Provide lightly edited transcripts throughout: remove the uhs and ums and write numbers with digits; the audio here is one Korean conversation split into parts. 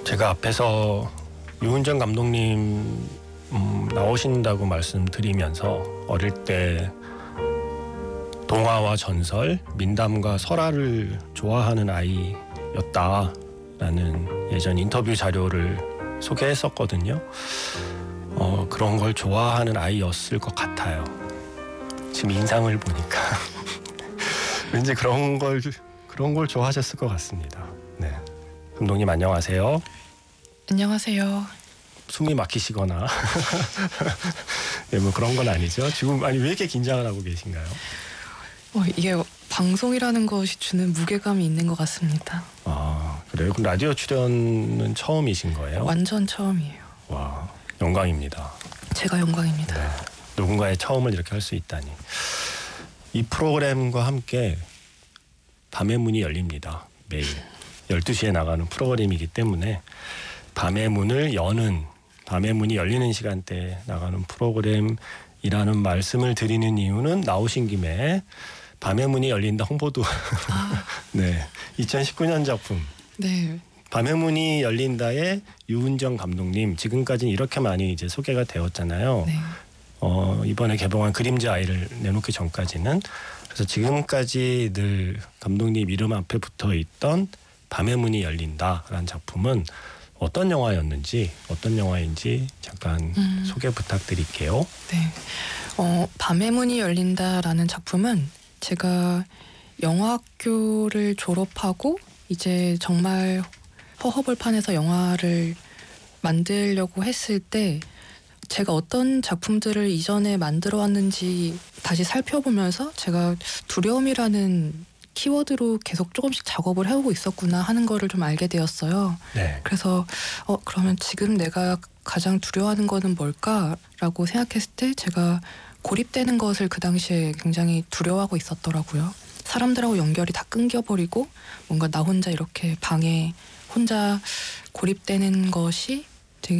제가 앞에서 유은정 감독님 나오신다고 말씀드리면서 어릴 때 동화와 전설, 민담과 설화를 좋아하는 아이였다라는 예전 인터뷰 자료를 소개했었거든요. 그런 걸 좋아하는 아이였을 것 같아요. 지금 인상을 보니까 왠지 그런 걸 좋아하셨을 것 같습니다. 네, 감독님 안녕하세요. 안녕하세요. 숨이 막히시거나 네, 뭐 그런 건 아니죠. 지금 왜 이렇게 긴장을 하고 계신가요? 이게 방송이라는 것이 주는 무게감이 있는 것 같습니다. 아, 그래요? 그럼 라디오 출연은 처음이신 거예요? 완전 처음이에요. 와, 영광입니다. 제가 영광입니다. 네, 누군가의 처음을 이렇게 할 수 있다니. 이 프로그램과 함께 밤의 문이 열립니다. 매일 12시에 나가는 프로그램이기 때문에 밤의 문을 여는, 밤의 문이 열리는 시간대에 나가는 프로그램이라는 말씀을 드리는 이유는 나오신 김에 밤의 문이 열린다 홍보도 네, 2019년 작품 네. 밤의 문이 열린다의 유은정 감독님, 지금까지는 이렇게 많이 이제 소개가 되었잖아요. 네. 이번에 개봉한 그림자 아이를 내놓기 전까지는. 그래서 지금까지 늘 감독님 이름 앞에 붙어 있던 밤의 문이 열린다라는 작품은 어떤 영화였는지, 어떤 영화인지 잠깐 소개 부탁드릴게요. 네. 밤의 문이 열린다라는 작품은 제가 영화학교를 졸업하고 이제 정말 허허벌판에서 영화를 만들려고 했을 때 제가 어떤 작품들을 이전에 만들어 왔는지 다시 살펴보면서 제가 두려움이라는 키워드로 계속 조금씩 작업을 해오고 있었구나 하는 거를 좀 알게 되었어요. 네. 그래서 그러면 지금 내가 가장 두려워하는 거는 뭘까라고 생각했을 때 제가 고립되는 것을 그 당시에 굉장히 두려워하고 있었더라고요. 사람들하고 연결이 다 끊겨버리고 뭔가 나 혼자 이렇게 방에 혼자 고립되는 것이 되게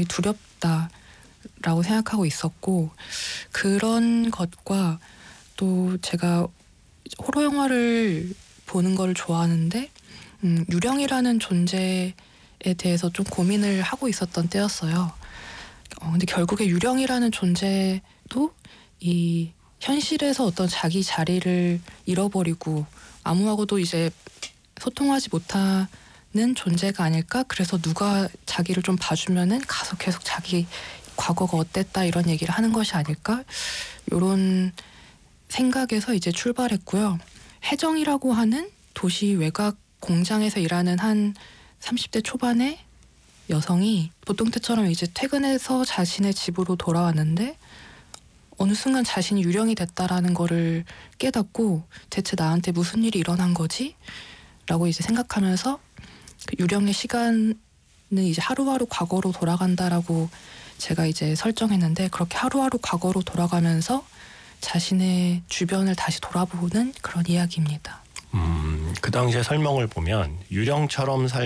두렵다라고 생각하고 있었고, 그런 것과 또 제가 호러 영화를 보는 걸 좋아하는데 유령이라는 존재에 대해서 좀 고민을 하고 있었던 때였어요. 근데 결국에 유령이라는 존재도 이 현실에서 어떤 자기 자리를 잃어버리고 아무하고도 이제 소통하지 못하는 존재가 아닐까? 그래서 누가 자기를 좀 봐주면은 가서 계속 자기 과거가 어땠다 이런 얘기를 하는 것이 아닐까? 이런 생각에서 이제 출발했고요. 혜정이라고 하는 도시 외곽 공장에서 일하는 한 30대 초반의 여성이 보통 때처럼 이제 퇴근해서 자신의 집으로 돌아왔는데 어느 순간 자신이 유령이 됐다라는 거를 깨닫고 대체 나한테 무슨 일이 일어난 거지? 라고 이제 생각하면서 그 유령의 시간은 이제 하루하루 과거로 돌아간다라고 제가 이제 설정했는데, 그렇게 하루하루 과거로 돌아가면서 자신의 주변을 다시 돌아보는 그런 이야기입니다. 그 당시에 설명을 보면 유령처럼